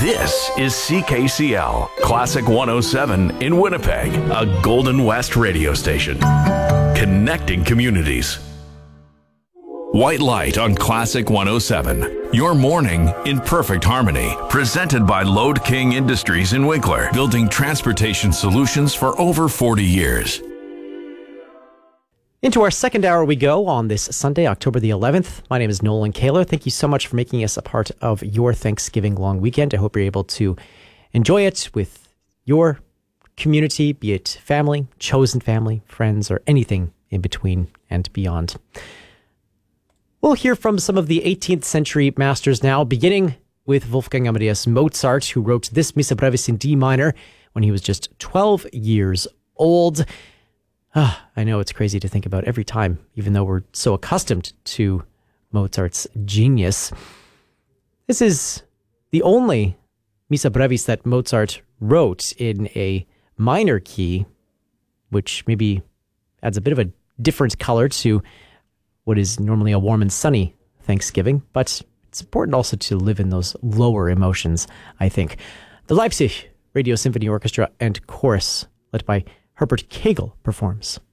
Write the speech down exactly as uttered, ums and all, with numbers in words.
This is C K C L, Classic one oh seven in Winnipeg, a Golden West radio station. Connecting communities. White Light on Classic one oh seven. Your morning in perfect harmony. Presented by Lode King Industries in Winkler, building transportation solutions for over forty years. Into our second hour we go on this Sunday, October the eleventh. My name is Nolan Kaler. Thank you so much for making us a part of your Thanksgiving long weekend. I hope you're able to enjoy it with your community, be it family, chosen family, friends, or anything in between and beyond. We'll hear from some of the eighteenth century masters now, beginning with Wolfgang Amadeus Mozart, who wrote this Missa Brevis in D minor when he was just twelve years old. Ah, I know it's crazy to think about every time, even though we're so accustomed to Mozart's genius. This is the only Missa Brevis that Mozart wrote in a minor key, which maybe adds a bit of a different color to what is normally a warm and sunny Thanksgiving, but it's important also to live in those lower emotions, I think. The Leipzig Radio Symphony Orchestra and Chorus, led by Herbert Kegel, performs.